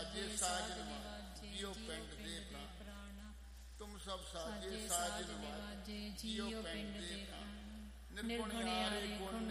ਸਾਜੇ ਸਾਜ ਨਿਵਾਜੇ ਜਿਉ ਪਿੰਡ ਦੇ ਪ੍ਰਾਣ। ਤੁਮ ਸਭ ਸਾਜੇ ਸਾਜ ਨਿਵਾਜੇ ਜਿਉ ਪਿੰਡ ਦੇ ਪ੍ਰਾਣ। ਨਿਰਗੁਣ ਹਾਰੇ ਗੁਣ